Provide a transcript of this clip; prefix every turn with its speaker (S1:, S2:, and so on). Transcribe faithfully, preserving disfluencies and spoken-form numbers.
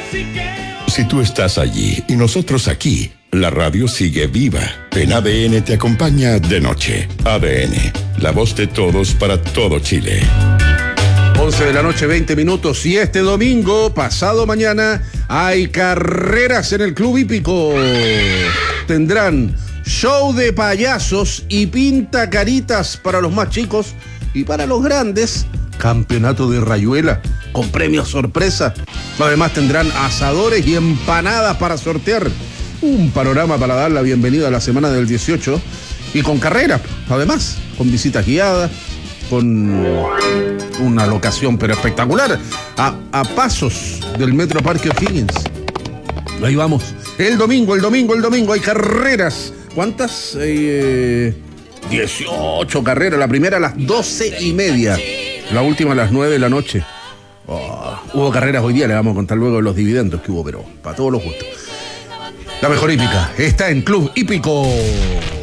S1: Si tú estás allí y nosotros aquí, la radio sigue viva. En A D N te acompaña de noche. A D N, la voz de todos para todo Chile.
S2: once de la noche, veinte minutos, y este domingo, pasado mañana, hay carreras en el Club Hípico. Tendrán show de payasos y pinta caritas para los más chicos, y para los grandes, campeonato de rayuela con premios sorpresa. Además tendrán asadores y empanadas para sortear. Un panorama para dar la bienvenida a la semana del dieciocho, y con carrera, además, con visitas guiadas, con una locación pero espectacular, a, a pasos del Metro Parque O'Higgins. Ahí vamos. El domingo, el domingo, el domingo hay carreras. ¿Cuántas? Eh, dieciocho carreras. La primera a las doce y media. La última a las nueve de la noche. Oh, hubo carreras hoy día, le vamos a contar luego de los dividendos que hubo, pero para todos los gustos. La mejor hípica está en Club Hípico.